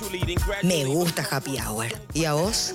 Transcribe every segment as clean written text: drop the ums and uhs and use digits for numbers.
Me gusta Happy Hour. ¿Y a vos?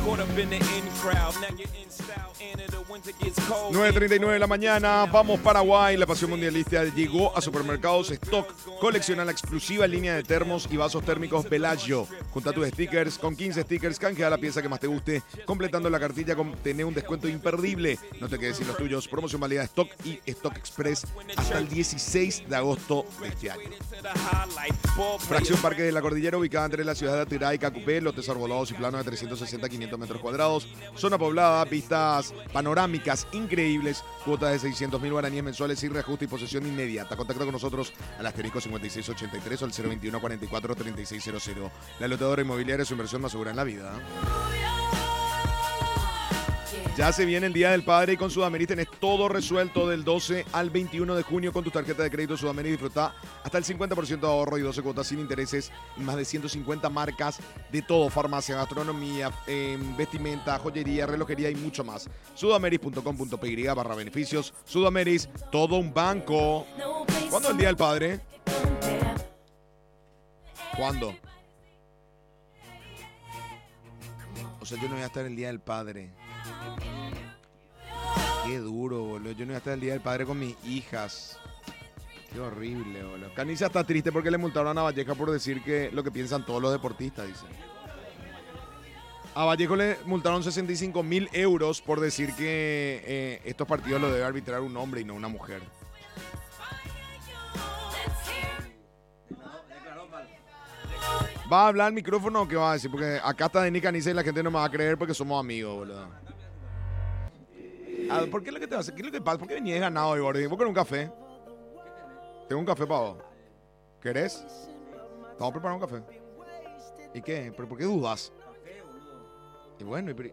9:39 de la mañana, vamos Paraguay. La pasión mundialista llegó a Supermercados Stock. Colecciona la exclusiva línea de termos y vasos térmicos Bellagio. Junta tus stickers, con 15 stickers canjea la pieza que más te guste. Completando la cartilla, tenés un descuento imperdible. No te quedes sin los tuyos. Promoción válida Stock y Stock Express hasta el 16 de agosto de este año. Fracción Parque de la Cordillera, ubicada entre la ciudad de Atirá y Cacupé. Lotes arbolados y planos de 360 a 500 metros cuadrados. Zona poblada, vistas panorámicas increíbles. Cuotas de 600.000 guaraníes mensuales y reajuste y posesión inmediata. Contacta con nosotros al asterisco 5683 o al 021 44 3600. La lotadora inmobiliaria, su inversión más segura en la vida. Ya se viene el Día del Padre y con Sudameris tenés todo resuelto del 12 al 21 de junio con tu tarjeta de crédito Sudameris. Disfruta hasta el 50% de ahorro y 12 cuotas sin intereses y más de 150 marcas de todo: farmacia, gastronomía, vestimenta, joyería, relojería y mucho más. Sudameris.com.py/beneficios. Sudameris, todo un banco. ¿Cuándo es el Día del Padre? ¿Cuándo? O sea, yo no voy a estar el Día del Padre. Qué duro, boludo. Yo no voy a estar el Día del Padre con mis hijas. Qué horrible, boludo. Canicia está triste porque le multaron a Vallejo por decir que lo que piensan todos los deportistas, dice. A Vallejo le multaron 65.000 euros por decir que estos partidos lo debe arbitrar un hombre y no una mujer. ¿Va a hablar al micrófono o qué va a decir? Porque acá está Denis Canicia y la gente no me va a creer porque somos amigos, boludo. ¿Por qué es lo que te hace? ¿Qué es lo que pasa? ¿Por qué venías ganado hoy, Gordy? ¿Vos querés un café? Tengo un café para vos. ¿Querés? Vamos a preparar un café. ¿Y qué? ¿Pero por qué dudas? Y bueno, ahí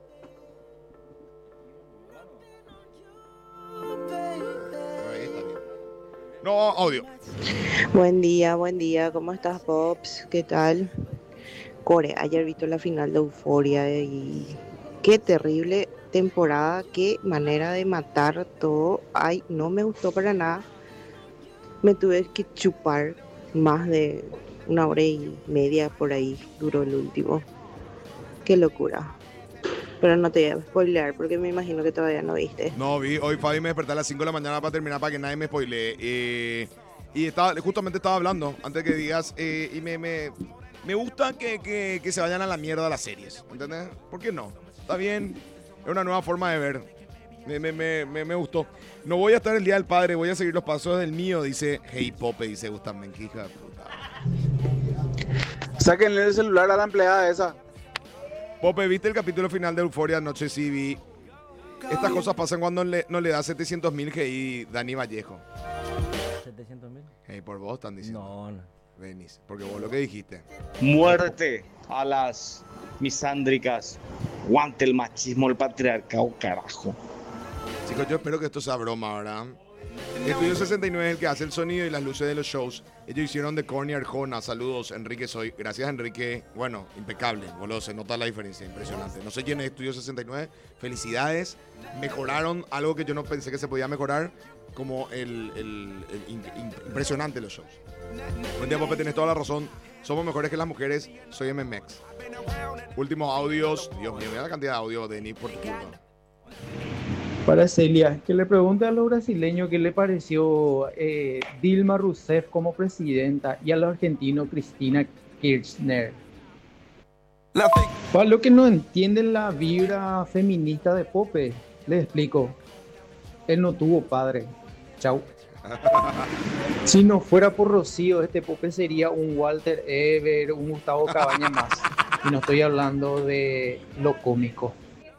está bien. No, audio. Buen día, ¿cómo estás, Pops? ¿Qué tal? Core, ayer visto la final de Euforia y qué terrible temporada, qué manera de matar todo. Ay, no me gustó para nada. Me tuve que chupar más de 1 hora y media por ahí, duró el último. Qué locura. Pero no te voy a spoilear porque me imagino que todavía no viste. No, vi. Hoy Fabi me desperté a las 5 de la mañana para terminar, para que nadie me spoilee. Y justamente estaba hablando, antes que digas, y me gusta que se vayan a la mierda las series, ¿entendés? ¿Por qué no? Está bien, es una nueva forma de ver. Me gustó. No voy a estar el Día del Padre, voy a seguir los pasos del mío, dice Hey Pope, dice Gustavo Menquija. Sáquenle el celular a la empleada esa. Pope, ¿viste el capítulo final de Euforia? Anoche sí vi. Estas cosas pasan cuando no le da 700.000 GI Dani Vallejo. ¿700.000? Hey, por vos están diciendo. No. Venís, porque vos lo que dijiste. Muerte a las misándricas. Guante el machismo, el patriarcado, carajo. Chicos, yo espero que esto sea broma, ¿verdad? Estudio 69 es el que hace el sonido y las luces de los shows. Ellos hicieron de Corny Arjona. Saludos, Enrique Soy. Gracias, Enrique. Bueno, impecable, boludo. Se nota la diferencia, impresionante. No sé quién es Estudio 69. Felicidades. Mejoraron algo que yo no pensé que se podía mejorar, como impresionante los shows. Buen día, Pope, tenés toda la razón. Somos mejores que las mujeres. Soy MMX. Últimos audios. Dios mío, mira la cantidad de audios de Denis por tu culpa. Para Celia, que le pregunte a los brasileños qué le pareció Dilma Rousseff como presidenta y a los argentinos Cristina Kirchner. Para los que no entienden la vibra feminista de Pope, les explico. Él no tuvo padre. Chau. Si no fuera por Rocío, este Pope sería un Walter Ever, un Gustavo Cabañas más. Y no estoy hablando de lo cómico.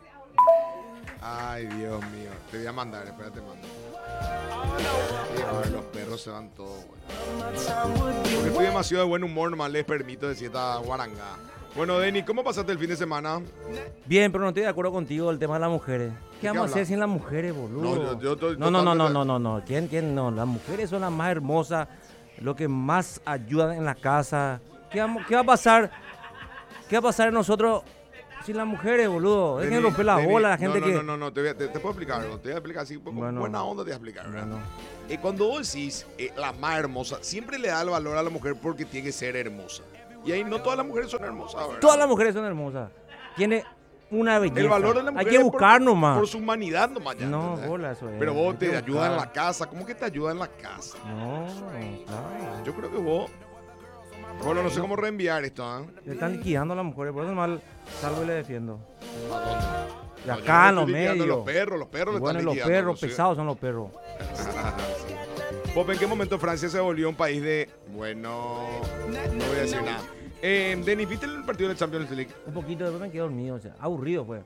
Ay, Dios mío. Te voy a mandar, espérate, mando. Sí, a ver, los perros se van todos, güey. Porque estoy demasiado de buen humor, nomás les permito decir esta guaranga. Bueno, Denis, ¿cómo pasaste el fin de semana? Bien, pero no estoy de acuerdo contigo el tema de las mujeres. ¿Qué vamos a hacer sin las mujeres, boludo? No. ¿Quién no? Las mujeres son las más hermosas, lo que más ayudan en la casa. ¿Qué va a pasar? ¿Qué va a pasar en nosotros sin las mujeres, boludo? Dejen romper la bola a la gente que... No, te puedo explicar algo. Te voy a explicar así, bueno, buena onda te voy a explicar, ¿verdad? Bueno. Cuando vos decís la más hermosa, siempre le da el valor a la mujer porque tiene que ser hermosa. Y ahí no todas las mujeres son hermosas, ¿verdad? Todas las mujeres son hermosas. Tiene una belleza. El valor de la mujer hay que buscar nomás. Por su humanidad nomás. Ya, no, ¿entendés? bola, eso es. Pero vos Hay te que ayuda buscar. en la casa. ¿Cómo que te ayuda en la casa? No, claro. Yo creo que vos... Bueno, no sé cómo reenviar esto, ¿eh? Le están liquidando a las mujeres, por eso mal salgo y le defiendo. Y No, acá yo en no los estoy liquidando medios. los perros le Bueno, están los liquidando. perros, ¿sí? pesados son los perros. Pop, ¿en qué momento Francia se volvió un país de... Bueno, no voy a decir nada. Denis, ¿viste el partido de la Champions League? Un poquito, después me quedé dormido, o sea, aburrido fue.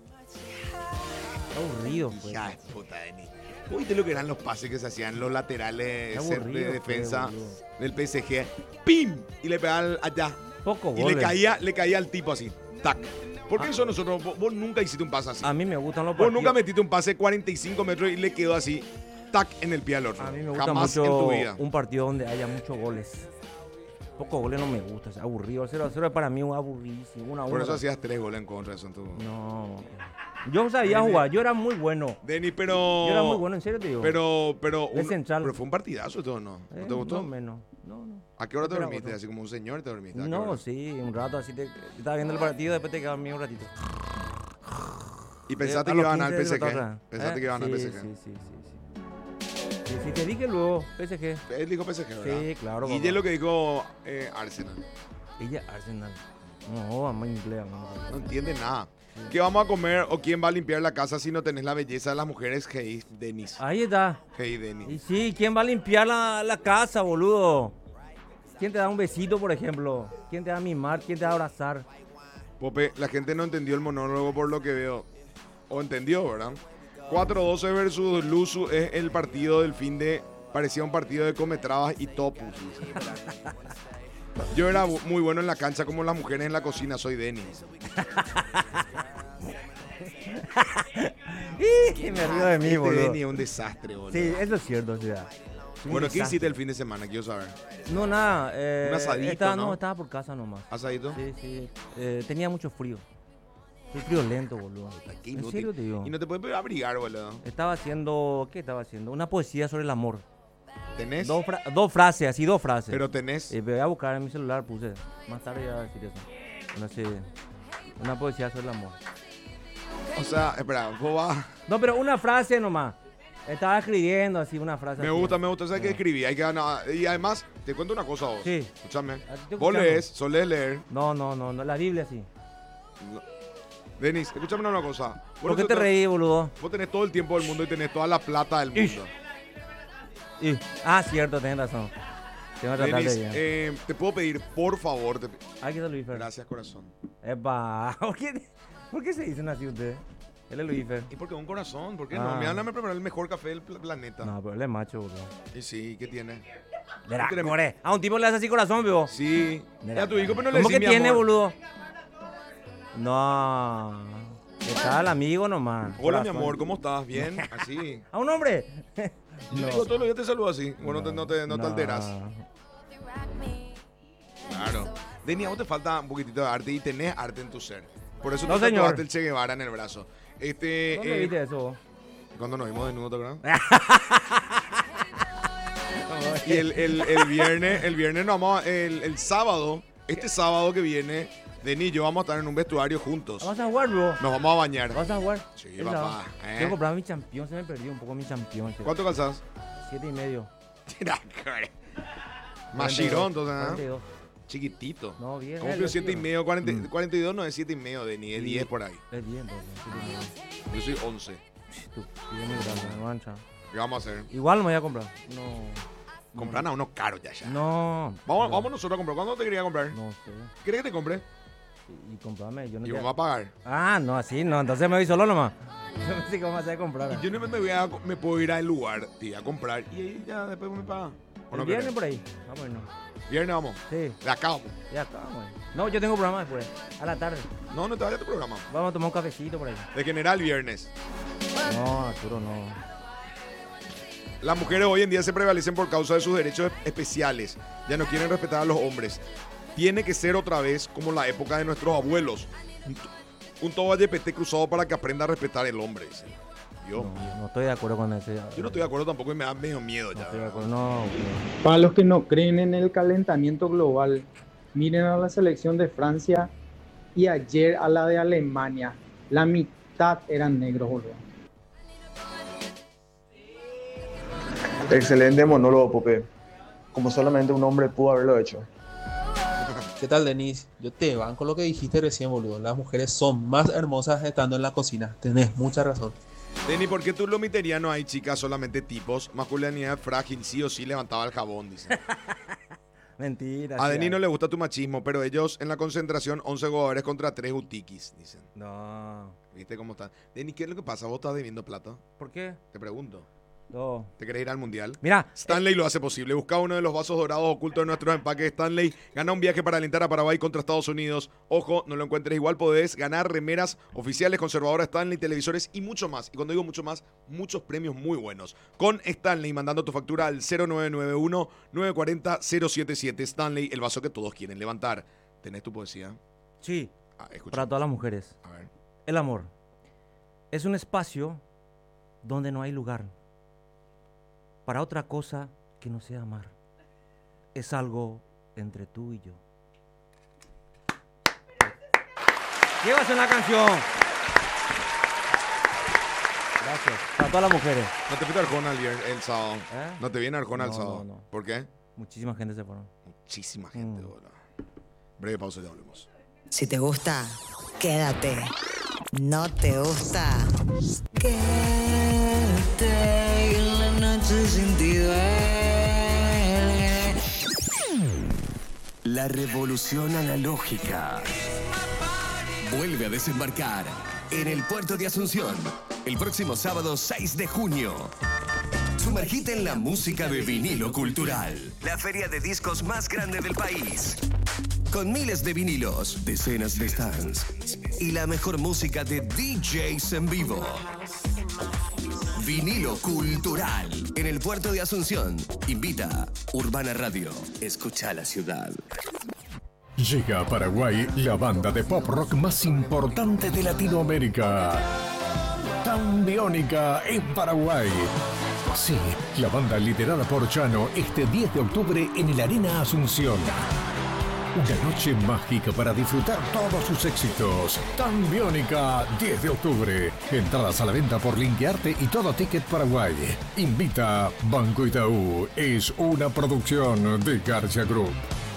Aburrido fue. Ya, puta, Denis. ¿Viste lo que eran los pases que se hacían los laterales Aburrido de defensa fue, del PSG? ¡Pim! Y le pegaba allá. Poco Y goles. le caía al tipo así. ¡Tac! ¿Por qué eso nosotros? Vos nunca hiciste un pase así. A mí me gustan los Vos partidos. nunca metiste un pase de 45 metros y le quedó así. ¡Tac! En el pie al otro. A mí me gusta Jamás mucho en tu vida. un partido donde haya muchos goles. Pocos goles no me gusta, es aburrido. El 0-0 es para mí un aburridísimo. Por eso hacías 3 goles en contra. Eso en tu... No. Yo sabía jugar, yo era muy bueno. Denis, pero... Yo era muy bueno, en serio te digo. Pero De central. pero fue un partidazo todo, ¿no? ¿No te gustó? No, menos. No. ¿A qué hora te Era dormiste? otro. Así como un señor te dormiste. ¿A qué No, hora? sí, un rato así te estaba viendo el partido, después te quedabas dormido un ratito. ¿Y pensaste A que los iba a ganar el 15 PSG? despertaba. ¿Pensaste que iba a ganar el Sí, PSG? Sí. Sí, te dije luego, PSG. Él dijo PSG, ¿verdad? Sí, claro. Y ya lo que dijo Arsenal. Ella, Arsenal. No, vamos en inglés. No entiende nada. ¿Qué vamos a comer o quién va a limpiar la casa si no tenés la belleza de las mujeres? Hey, Denis. Ahí está. Hey, Y Denis. sí, ¿quién va a limpiar la casa, boludo? ¿Quién te da un besito, por ejemplo? ¿Quién te va a mimar? ¿Quién te va a abrazar? Pope, la gente no entendió el monólogo por lo que veo. O entendió, ¿verdad? 4-12 versus Luzu es el partido del fin de... Parecía un partido de Cometrabas y Topus. Yo era muy bueno en la cancha como las mujeres en la cocina. Soy Denis. Me río de mí, Este boludo. Denis es un desastre, boludo. Sí, eso es cierto, o sea. Bueno, ¿qué hiciste el fin de semana? Quiero saber. No, nada. Un asadito, ¿no? Estaba por casa nomás. ¿Asadito? Sí. Tenía mucho frío. Soy friolento, boludo. Qué En inútil. serio te digo. Y no te puedes abrigar, boludo. Estaba haciendo... ¿Qué estaba haciendo? Una poesía sobre el amor. ¿Tenés? Dos frases, así dos frases. Pero tenés. Voy a buscar en mi celular, puse. Más tarde ya voy a decir eso. No sé. Una poesía sobre el amor. O sea, espera, vos vas. No, pero una frase nomás. Estaba escribiendo así una frase. Me así. gusta, ¿sabes qué escribí? Hay que ganar. Y además, te cuento una cosa a vos. Sí. Escúchame. Ah, estoy Vos escuchando. lees, solés leer. No, la Biblia sí. Denis, escúchame una cosa. ¿Por qué te reí, boludo? Vos tenés todo el tiempo del mundo y tenés toda la plata del Ish. mundo. Cierto, tenés razón. Tengo que tratar de Denis, bien. te puedo pedir, por favor. Hay que ser Luis Fer. Gracias, corazón. Epa, ¿por qué se dicen así ustedes? Él es Luis Fer. ¿Y por qué un corazón? ¿Por qué Ah. no? Me van a preparar el mejor café del planeta. No, pero él es macho, boludo. Y sí, ¿qué tiene? Verá, ¿Qué tiene? core. A un tipo le hace así corazón, vivo. Sí. Mira, A tu hijo, pero no le ¿Cómo decís que mi tiene, amor. boludo? No. Está el amigo nomás. Hola, mi Corazón. amor, ¿cómo estás? ¿Bien? Así. ¿A un hombre? Yo digo, todos los días te saludo así. Bueno, no te alteras. Claro. Denis, a vos te falta un poquitito de arte y tenés arte en tu ser. Por eso No, te señor. tatuaste el Che Guevara en el brazo. ¿Dónde viste eso vos? Cuando nos vimos desnudos, ¿te acuerdas? Y el viernes nos vamos el sábado, este sábado que viene, Denis y yo vamos a estar en un vestuario juntos. ¿Vas a jugar, bro? Nos vamos a bañar. ¿Vas a jugar? Sí, El papá. sábado. Quiero comprar mi champión, se me perdió un poco mi champión. ¿Cuánto calzás? 7,5. Más chirón, entonces, ¿eh? 42. Chiquitito. No, bien. ¿Cómo que 7,5? 42 no es 7,5, Denis, es 10 por ahí. Es bien, entonces. 7,5. Yo soy 11. Tú, bien muy grande, no mancha. ¿Qué vamos a hacer? Igual no me voy a comprar. No. Compran a unos caros ya. No. Vamos nosotros a comprar. ¿Cuándo te quería comprar? No sé. ¿Quieres que te compre? Y comprarme, yo no Y te- vamos a pagar. Ah, no, así no. Entonces me voy solo nomás. Yo no sé cómo hacer comprar. Y yo no me puedo ir al lugar y a comprar y ahí ya después me pagan. ¿O El no viernes querés? por ahí. Vamos, Viernes vamos. Sí, De acá vamos. ya está, güey. No, yo tengo programa después. A la tarde. No te vayas a tu programa. Vamos a tomar un cafecito por ahí. De general viernes. No, Arturo, no. Las mujeres hoy en día se prevalecen por causa de sus derechos especiales. Ya no quieren respetar a los hombres. Tiene que ser otra vez como la época de nuestros abuelos. Un todo PT cruzado para que aprenda a respetar el hombre. Dice. Yo No estoy de acuerdo con ese. no estoy de acuerdo tampoco y me da medio miedo No ya. estoy de ¿verdad? acuerdo, no. Güey. Para los que no creen en el calentamiento global, Miren a la selección de Francia y ayer a la de Alemania. La mitad eran negros, boludo. Excelente monólogo, Pope. Como solamente un hombre pudo haberlo hecho. ¿Qué tal, Denis? Yo te banco lo que dijiste recién, boludo. Las mujeres son más hermosas estando en la cocina. Tenés mucha razón. Denny, ¿por qué tú lo meterías? No hay chicas, solamente tipos. Masculinidad frágil, sí o sí levantaba el jabón, dicen. Mentira. A Denny no le gusta tu machismo, pero ellos en la concentración, 11 jugadores contra 3 utiquis, dicen. No. ¿Viste cómo están? Denny, ¿qué es lo que pasa? ¿Vos estás debiendo plata? ¿Por qué? Te pregunto. No. ¿Te querés ir al mundial? Mira. Stanley lo hace posible. Busca uno de los vasos dorados ocultos de nuestros empaques. Stanley gana un viaje para alentar a Paraguay contra Estados Unidos. Ojo, no lo encuentres igual. Podés ganar remeras oficiales, conservadoras Stanley, televisores y mucho más. Y cuando digo mucho más, muchos premios muy buenos. Con Stanley, mandando tu factura al 0991-940-077. Stanley, el vaso que todos quieren levantar. ¿Tenés tu poesía? Sí. Para todas las mujeres. A ver. El amor es un espacio donde no hay lugar para otra cosa que no sea amar. Es algo entre tú y yo. ¿Qué va a ser la canción? Gracias. Para todas las mujeres. ¿No te fuiste a Arjona el sábado? ¿Eh? ¿No te viene Arjona el No, sábado? no. ¿Por qué? Muchísima gente se fueron. Muchísima gente, boludo. Breve pausa y ya volvemos. Si te gusta, quédate. No te gusta, quédate. En la noche sin ti duele. La revolución analógica vuelve a desembarcar en el puerto de Asunción el próximo sábado 6 de junio. Sumergite en la música de Vinilo Cultural, la feria de discos más grande del país. Con miles de vinilos, decenas de stands y la mejor música de DJs en vivo. Vinilo Cultural en el puerto de Asunción. Invita Urbana Radio. Escucha la ciudad. Llega a Paraguay la banda de pop rock más importante de Latinoamérica. Tambiónica en Paraguay. Sí, la banda liderada por Chano este 10 de octubre en el Arena Asunción. Una noche mágica para disfrutar todos sus éxitos. Tambiónica, 10 de octubre. Entradas a la venta por Linkearte y Todo Ticket Paraguay. Invita Banco Itaú. Es una producción de García Group.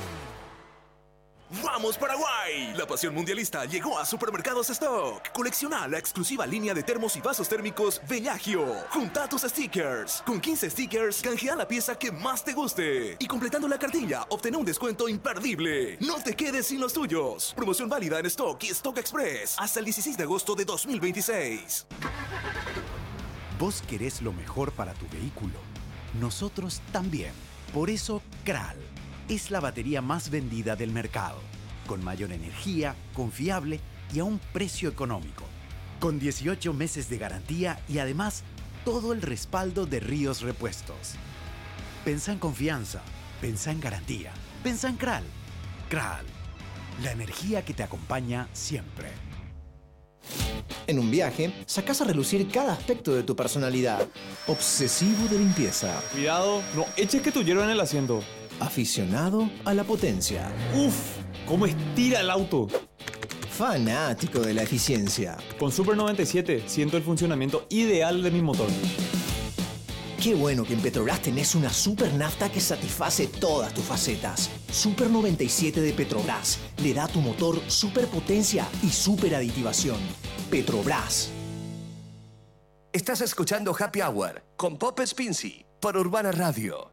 ¡Vamos Paraguay! La pasión mundialista llegó a Supermercados Stock. Colecciona la exclusiva línea de termos y vasos térmicos Bellagio. Junta tus stickers. Con 15 stickers, canjea la pieza que más te guste. Y completando la cartilla, obtén un descuento imperdible. No te quedes sin los tuyos. Promoción válida en Stock y Stock Express hasta el 16 de agosto de 2026. Vos querés lo mejor para tu vehículo. Nosotros también. Por eso, Kral es la batería más vendida del mercado, con mayor energía, confiable y a un precio económico, con 18 meses de garantía y además todo el respaldo de Ríos Repuestos. Pensá en confianza, pensá en garantía, pensá en Kral. Kral, la energía que te acompaña siempre. En un viaje, sacás a relucir cada aspecto de tu personalidad. Obsesivo de limpieza. Cuidado, no eches que tu hierba en el asiento. Aficionado a la potencia. ¡Uf! ¿Cómo estira el auto? Fanático de la eficiencia. Con Super 97 siento el funcionamiento ideal de mi motor. Qué bueno que en Petrobras tenés una super nafta que satisface todas tus facetas. Super 97 de Petrobras le da a tu motor super potencia y super aditivación. Petrobras. Estás escuchando Happy Hour con Pop Spincy por Urbana Radio.